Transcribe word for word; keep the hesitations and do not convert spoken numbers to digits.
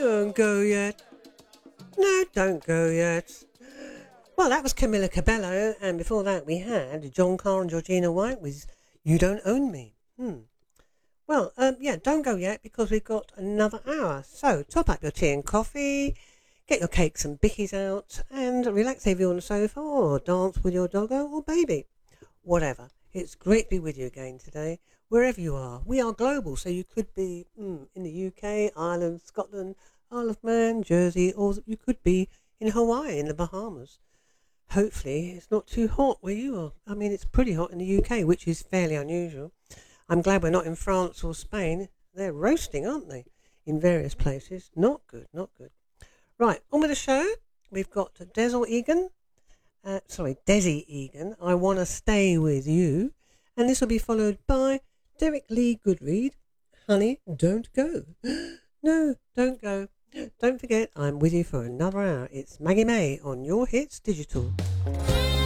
Don't go yet. No, don't go yet. Well, that was Camilla Cabello, and before that we had John Carr and Georgina White with You Don't Own Me. Hmm. Well, um, yeah, don't go yet because we've got another hour. So top up your tea and coffee, get your cakes and bickies out, and relax if you're on the sofa or dance with your doggo or baby. Whatever. It's great to be with you again today, wherever you are. We are global, so you could be mm, in the U K, Ireland, Scotland, Isle of Man, Jersey, or you could be in Hawaii, in the Bahamas. Hopefully it's not too hot where you are. I mean, it's pretty hot in the U K, which is fairly unusual. I'm glad we're not in France or Spain. They're roasting, aren't they, in various places? Not good, not good. Right, on with the show. We've got Desel Egan. Uh, sorry, Desi Egan. I Want to Stay With You. And this will be followed by Derek Lee Goodread. Honey, don't go. No, don't go. Don't forget, I'm with you for another hour. It's Maggie May on Your Hits Digital.